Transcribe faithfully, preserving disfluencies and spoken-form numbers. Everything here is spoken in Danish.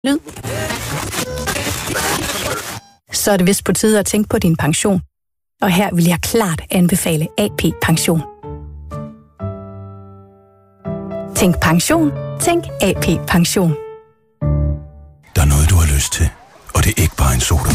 Lyd. Så er det vist på tide at tænke på din pension. Og her vil jeg klart anbefale A P Pension. Tænk pension. Tænk A P Pension. Der er noget, du har lyst til, og det er ikke bare en soda.